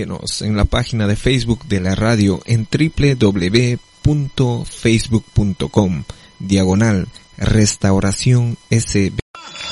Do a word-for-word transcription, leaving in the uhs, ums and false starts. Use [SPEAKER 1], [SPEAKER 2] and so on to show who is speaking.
[SPEAKER 1] en la página de Facebook de la radio en doble u doble u doble u punto facebook punto com diagonal Restauración S B.